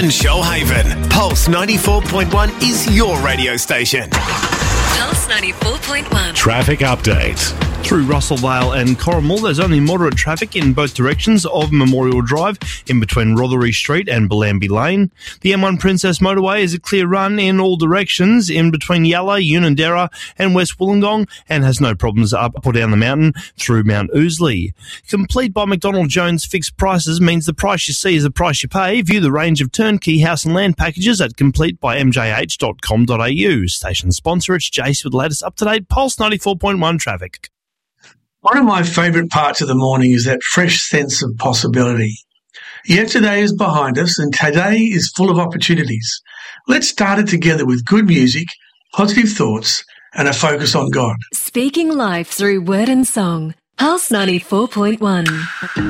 and Shoalhaven. Pulse 94.1 is your radio station. Pulse 94.1. Traffic update. Through Russellvale and Corrimal, there's only moderate traffic in both directions of Memorial Drive, in between Rothery Street and Bellambi Lane. The M1 Princess Motorway is a clear run in all directions, in between Yalla, Unanderra and West Wollongong, and has no problems up or down the mountain through Mount Ousley. Complete by McDonald Jones fixed prices means the price you see is the price you pay. View the range of turnkey house and land packages at completebymjh.com.au. Station sponsor, it's Jace with the latest up-to-date Pulse 94.1 traffic. One of my favourite parts of the morning is that fresh sense of possibility. Yesterday is behind us and today is full of opportunities. Let's start it together with good music, positive thoughts and a focus on God. Speaking life through word and song. Pulse 94.1.